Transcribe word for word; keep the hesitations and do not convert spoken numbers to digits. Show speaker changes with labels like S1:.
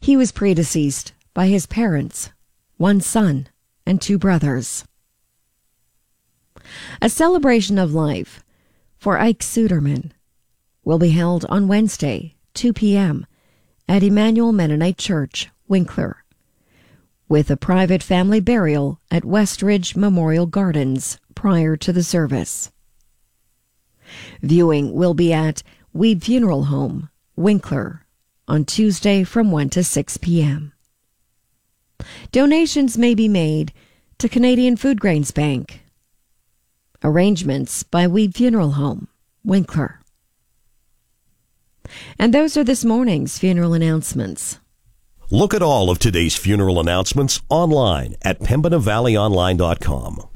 S1: He was predeceased by his parents, one son and two brothers. A celebration of life for Ike Suderman will be held on Wednesday, two p.m. at Emmanuel Mennonite Church, Winkler, with a private family burial at Westridge Memorial Gardens prior to the service. Viewing will be at Weed Funeral Home, Winkler, on Tuesday from one to six p.m. Donations may be made to Canadian Food Grains Bank. Arrangements by Weed Funeral Home, Winkler. And those are this morning's funeral announcements.
S2: Look at all of today's funeral announcements online at Pembina Valley Online dot com.